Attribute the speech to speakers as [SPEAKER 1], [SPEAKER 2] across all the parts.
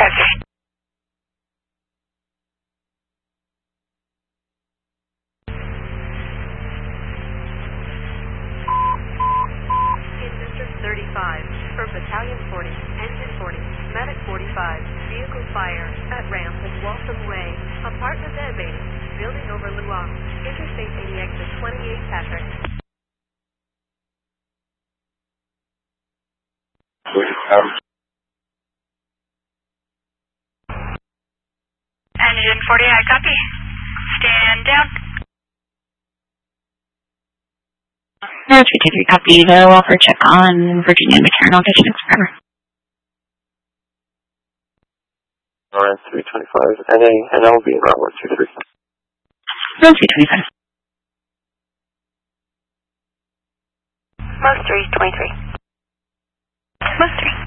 [SPEAKER 1] In District 35, for Battalion 40, Engine 40, Medic 45, vehicle fire at ramp at Waltham Way, apartment elevator, building over Luong, Interstate 80 exit 28 Patrick.
[SPEAKER 2] Engine 40, I copy. Stand down.
[SPEAKER 3] No, 323 copy. The welfare check on Virginia Maternal Kitchen Forever.
[SPEAKER 4] Alright, 325, NA, NLB, route 123.
[SPEAKER 3] No, 325.
[SPEAKER 2] Most 323. Most 3.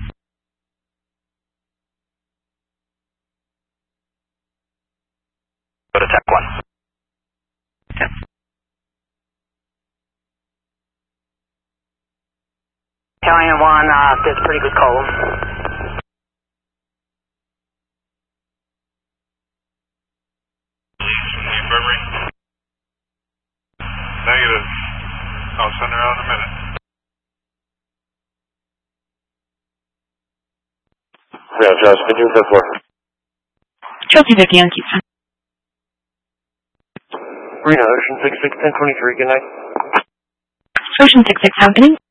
[SPEAKER 5] Go to Tech 1.
[SPEAKER 2] Yep.
[SPEAKER 6] Battalion 1, there's a pretty good cold.
[SPEAKER 7] Infirmary. Negative. I'll send her out in a minute.
[SPEAKER 4] Yeah, Josh, can you do that for her?
[SPEAKER 3] Chelsea 50 on Keystone.
[SPEAKER 4] Reno, Ocean 66, 1023, good night.
[SPEAKER 3] Ocean 66, happening.